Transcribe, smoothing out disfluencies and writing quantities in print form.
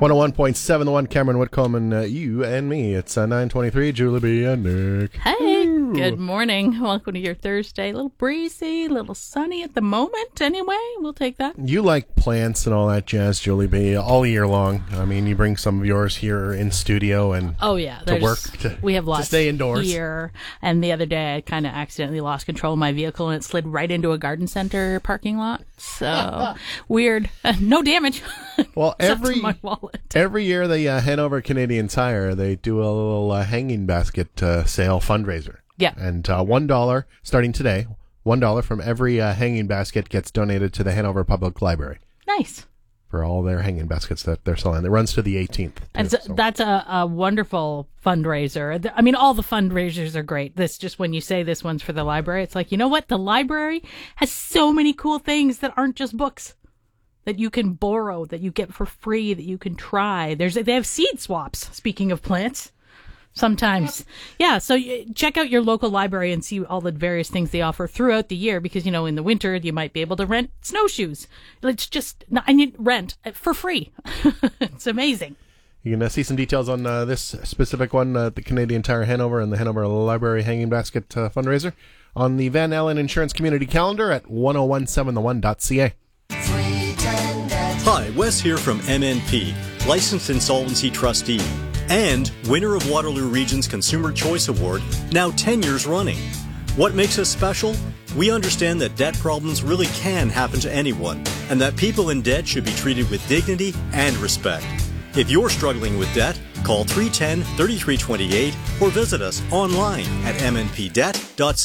101.7 The One, Cameron Whitcomb, and you and me. It's 9:23, Julie B. and Nick. Hey, good morning. Welcome to your Thursday. A little breezy, a little sunny at the moment. Anyway, we'll take that. You like plants and all that jazz, Julie B., all year long. I mean, you bring some of yours here in studio and to work. We have lots to stay indoors here. And the other day, I kind of accidentally lost control of my vehicle and it slid right into a garden center parking lot. So weird. No damage. Well, my wallet. Every year, the Hanover Canadian Tire, they do a little hanging basket sale fundraiser. Yeah. And $1, starting today, $1 from every hanging basket gets donated to the Hanover Public Library. Nice. For all their hanging baskets that they're selling. It runs to the 18th. And that's a wonderful fundraiser. I mean, all the fundraisers are great. This just when you say this one's for the library, it's like, you know what? The library has so many cool things that aren't just books that you can borrow, that you get for free, that you can try. They have seed swaps, speaking of plants. Sometimes. Yeah, so check out your local library and see all the various things they offer throughout the year because, you know, in the winter, you might be able to rent snowshoes. It's just, I need rent for free. It's amazing. You can see some details on this specific one, the Canadian Tire Hanover and the Hanover Library Hanging Basket fundraiser on the Van Allen Insurance Community Calendar at 1017thone.ca. Hi, Wes here from MNP, Licensed Insolvency Trustee, and winner of Waterloo Region's Consumer Choice Award, now 10 years running. What makes us special? We understand that debt problems really can happen to anyone, and that people in debt should be treated with dignity and respect. If you're struggling with debt, call 310-3328 or visit us online at mnpdebt.ca.